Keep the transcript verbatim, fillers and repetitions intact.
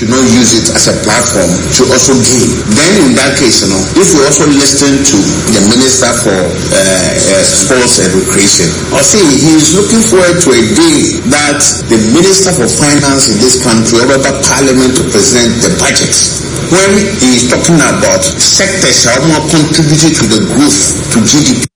should not use it as a platform to also gain. Then in that case, you know, if we also listen to the Minister for uh, uh, Sports and Recreation, I'll say he is looking forward to a day that the Minister for Finance in this country or the Parliament to present the budget, when he is talking about sectors that are more contributing to the growth to G D P.